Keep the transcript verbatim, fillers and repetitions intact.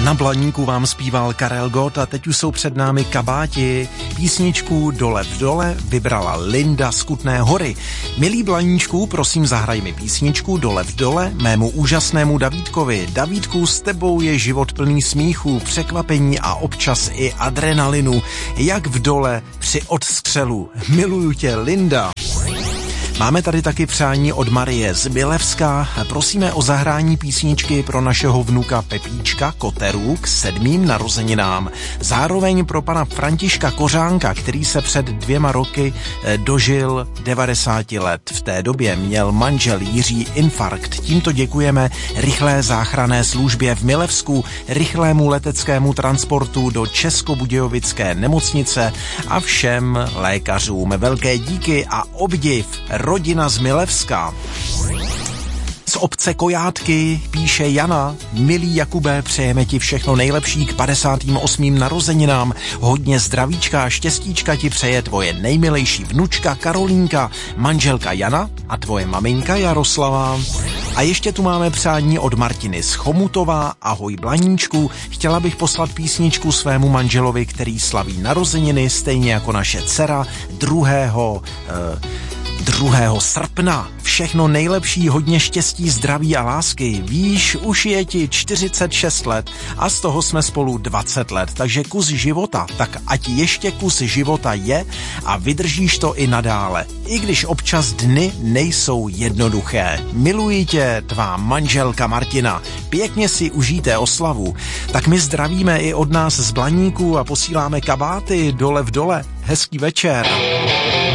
Na Blaníku vám zpíval Karel Gott a teď už jsou před námi kabáti. Písničku Dole v dole vybrala Linda z Kutné Hory. Milý Blaníčku, prosím zahraj mi písničku Dole v dole mému úžasnému Davídkovi. Davídku, s tebou je život plný smíchu, překvapení a občas i adrenalinu. Jak v dole při odstřelu. Miluju tě, Linda. Máme tady taky přání od Marie z Milevska. Prosíme o zahrání písničky pro našeho vnuka Pepíčka Koteru k sedmým narozeninám. Zároveň pro pana Františka Kořánka, který se před dvěma roky dožil devadesáti let. V té době měl manžel Jiří infarkt. Tímto děkujeme rychlé záchranné službě v Milevsku, rychlému leteckému transportu do Českobudějovické nemocnice a všem lékařům. Velké díky a obdiv. Rodina z Milevska. Z obce Kojátky píše Jana. Milý Jakube, přejeme ti všechno nejlepší k padesátým osmým narozeninám. Hodně zdravíčka a štěstíčka ti přeje tvoje nejmilejší vnučka Karolínka, manželka Jana a tvoje maminka Jaroslava. A ještě tu máme přání od Martiny z Chomutova. Ahoj Blaníčku, chtěla bych poslat písničku svému manželovi, který slaví narozeniny, stejně jako naše dcera druhého Eh, druhého srpna. Všechno nejlepší, hodně štěstí, zdraví a lásky. Víš, už je ti čtyřicet šest let a z toho jsme spolu dvacet let, takže kus života, tak ať ještě kus života je a vydržíš to i nadále. I když občas dny nejsou jednoduché. Miluji tě, tvá manželka Martina. Pěkně si užijte oslavu. Tak my zdravíme i od nás z Blaníku a posíláme kabáty dole v dole. Hezký večer.